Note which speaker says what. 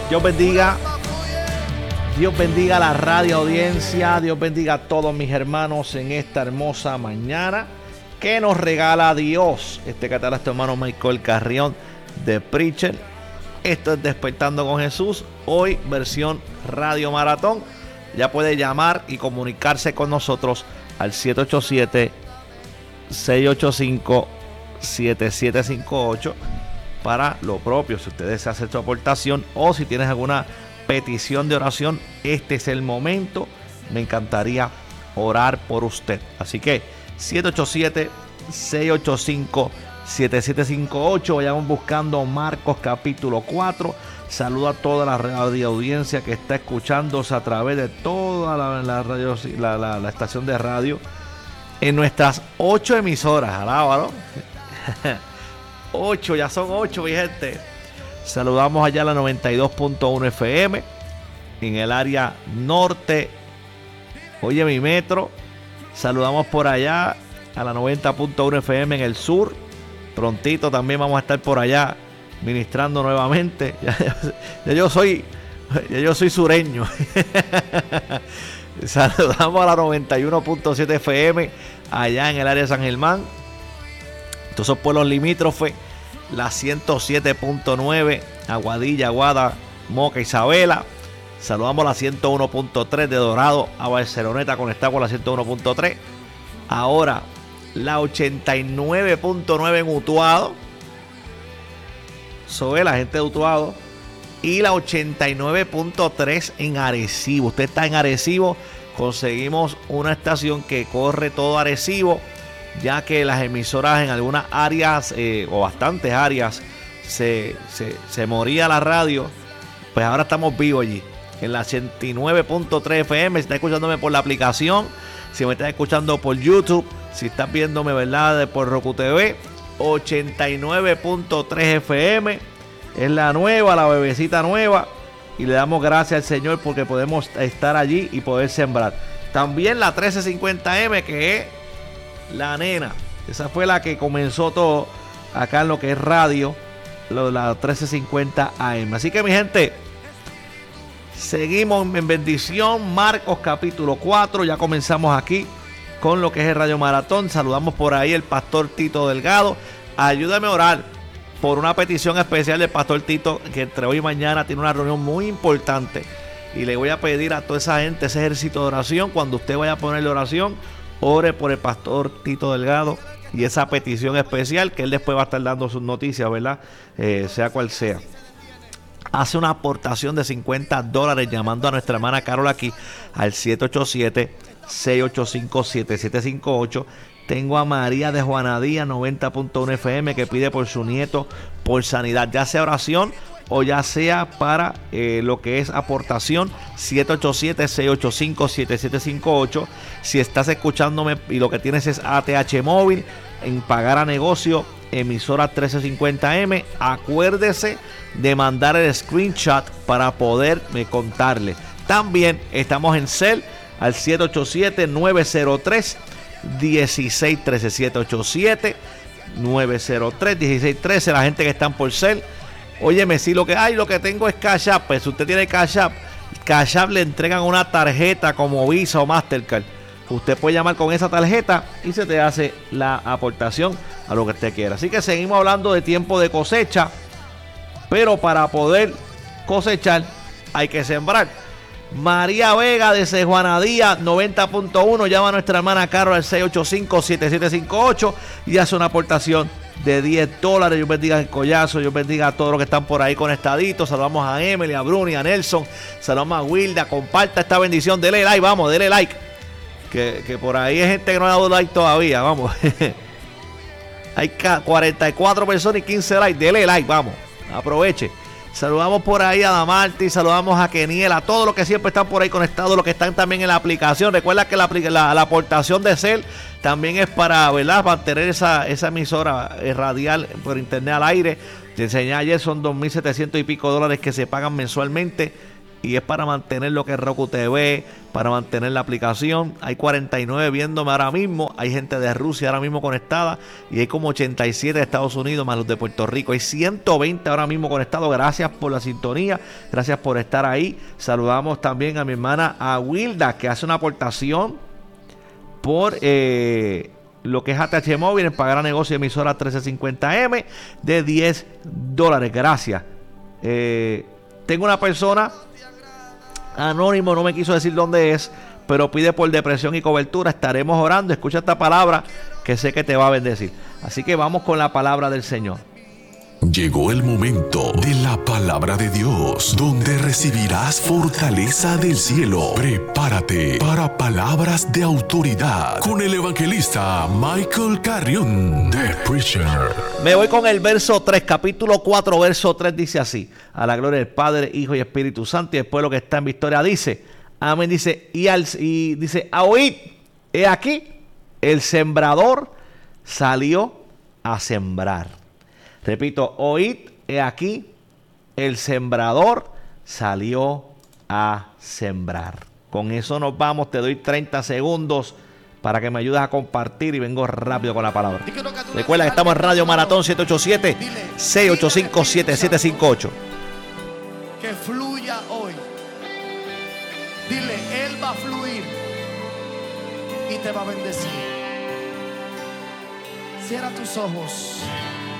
Speaker 1: Dios bendiga. Dios bendiga a la radio audiencia. Dios bendiga a todos mis hermanos en esta hermosa mañana que nos regala Dios. Este que tal tu hermano Michael Carrión de Preacher. Esto es Despertando con Jesús. Hoy versión Radio Maratón. Ya puede llamar y comunicarse con nosotros al 787-685-7758 para lo propio. Si usted desea hacer su aportación o si tienes alguna petición de oración, este es el momento. Me encantaría orar por usted. Así que 787-685-7758. Vayamos buscando Marcos capítulo 4. Saludo a toda la radio audiencia que está escuchándose a través de toda la estación de radio en nuestras 8 emisoras. Alábalo. 8, ya son 8, mi gente. Saludamos allá a la 92.1 FM en el área norte. Oye, mi metro. Saludamos por allá a la 90.1 FM en el sur. Prontito también vamos a estar por allá ministrando nuevamente. Ya yo soy sureño. Saludamos a la 91.7 FM allá en el área de San Germán. Todos esos pueblos limítrofes. La 107.9 Aguadilla, Aguada, Moca, Isabela. Saludamos a la 101.3 de Dorado a Barceloneta, conectado con la 101.3. Ahora la 89.9 en Utuado. Sobre la gente de Utuado. Y la 89.3 en Arecibo. Usted está en Arecibo. Conseguimos una estación que corre todo Arecibo, ya que las emisoras en algunas áreas o bastantes áreas se moría la radio. Pues ahora estamos vivos allí en la 89.3 FM. Si está escuchándome por la aplicación, si me estás escuchando por YouTube, si estás viéndome, ¿verdad?, por Roku TV, 89.3 FM es la nueva, la bebecita nueva, y le damos gracias al Señor porque podemos estar allí y poder sembrar. También la 1350M, que es la nena, esa fue la que comenzó todo acá en lo que es radio, la 1350 AM. Así que, mi gente, seguimos en bendición. Marcos capítulo 4, ya comenzamos aquí con lo que es el Radio Maratón. Saludamos por ahí el pastor Tito Delgado. Ayúdame a orar por una petición especial del pastor Tito, que entre hoy y mañana tiene una reunión muy importante, y le voy a pedir a toda esa gente, ese ejército de oración, cuando usted vaya a ponerle oración, ore por el pastor Tito Delgado y esa petición especial, que él después va a estar dando sus noticias, ¿verdad? Sea cual sea. Hace una aportación de $50 llamando a nuestra hermana Carol aquí al 787-685-7758. Tengo a María de Juanadía, 90.1 FM, que pide por su nieto por sanidad, ya sea oración o ya sea para lo que es aportación. 787-685-7758. Si estás escuchándome y lo que tienes es ATH móvil, en pagar a negocio, emisora 1350M, acuérdese de mandar el screenshot para poder contarle. También estamos en Cel al 787-903 1613, 787-903-1613. La gente que están por Cel, óyeme, si lo que tengo es Cash App, pues si usted tiene Cash App le entregan una tarjeta como Visa o Mastercard. Usted puede llamar con esa tarjeta y se te hace la aportación a lo que usted quiera. Así que seguimos hablando de tiempo de cosecha, pero para poder cosechar hay que sembrar. María Vega desde Juanadía, 90.1, llama a nuestra hermana Carol al 685-7758 y hace una aportación de $10. Dios bendiga el collazo, Dios bendiga a todos los que están por ahí conectaditos. Saludamos a Emily, a Bruni, a Nelson, saludamos a Wilda. Comparta esta bendición, dele like, vamos, dele like, que por ahí hay gente que no ha dado like todavía, vamos. Hay 44 personas y 15 likes, dele like, vamos, aproveche. Saludamos por ahí a Damarti, saludamos a Keniel, a todos los que siempre están por ahí conectados, los que están también en la aplicación. Recuerda que la aportación de Cel también es para, ¿verdad?, mantener esa emisora radial por internet al aire. Te enseñé ayer, son $2,700 y pico que se pagan mensualmente y es para mantener lo que es Roku TV, para mantener la aplicación. Hay 49 viéndome ahora mismo, hay gente de Rusia ahora mismo conectada y hay como 87 de Estados Unidos más los de Puerto Rico. Hay 120 ahora mismo conectados. Gracias por la sintonía, gracias por estar ahí. Saludamos también a mi hermana Wilda, que hace una aportación por lo que es ATH Móvil, en pagar a negocio de emisora 1350M de $10. Gracias. Tengo una persona anónimo, no me quiso decir dónde es, pero pide por depresión y cobertura. Estaremos orando. Escucha esta palabra que sé que te va a bendecir. Así que vamos con la palabra del Señor.
Speaker 2: Llegó el momento de la palabra de Dios, donde recibirás fortaleza del cielo. Prepárate para palabras de autoridad con el evangelista Michael Carrión, The Preacher.
Speaker 1: Me voy con el verso 3, capítulo 4, verso 3, dice así: a la gloria del Padre, Hijo y Espíritu Santo. Y después lo que está en Victoria dice, amén, dice, y dice, a oíd, he aquí, el sembrador salió a sembrar. Repito, oíd, he aquí, el sembrador salió a sembrar. Con eso nos vamos. Te doy 30 segundos para que me ayudes a compartir y vengo rápido con la palabra. Recuerda que estamos en Radio Maratón 787-685-7758.
Speaker 3: Que fluya hoy. Dile, Él va a fluir y te va a bendecir. Cierra tus ojos.